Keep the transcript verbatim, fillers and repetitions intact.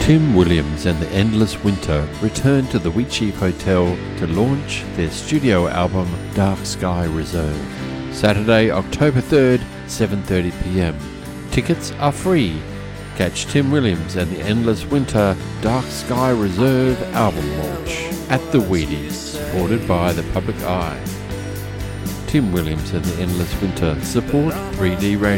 Tim Williams and the Endless Winter return to the Wheatsheaf Hotel to launch their studio album Dark Sky Reserve. Saturday, October third, seven thirty p m. Tickets are free. Catch Tim Williams and the Endless Winter Dark Sky Reserve album launch at the Wheaties, supported by the Public Eye. Tim Williams and the Endless Winter support three D Radio.